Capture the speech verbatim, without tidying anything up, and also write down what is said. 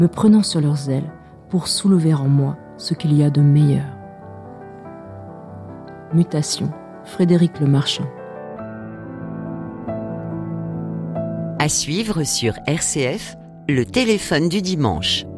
me prenant sur leurs ailes pour soulever en moi ce qu'il y a de meilleur. Mutation, Frédéric Lemarchand. À suivre sur R C F, le téléphone du dimanche.